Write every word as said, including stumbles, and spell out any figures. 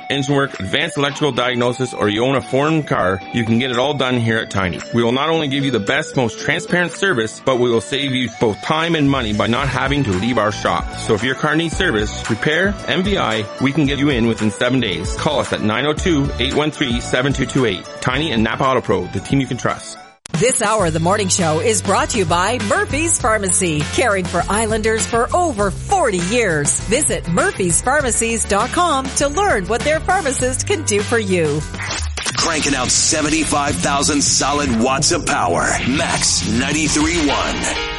engine work, advanced electrical diagnosis, or you own a foreign car, you can get it all done here at Tiny. We will not only give you the best, most transparent service, but we will save you both time and money by not having to leave our shop. So if your car needs service, repair, M V I, we can get you in within seven days. Call us at nine oh two, eight one three, seven two two eight. Tiny and Napa Auto Pro, the team you can trust. This hour of the morning show is brought to you by Murphy's Pharmacy, caring for Islanders for over forty years. Visit murphys pharmacies dot com to learn what their pharmacist can do for you. Cranking out seventy-five thousand solid watts of power. Max ninety-three point one.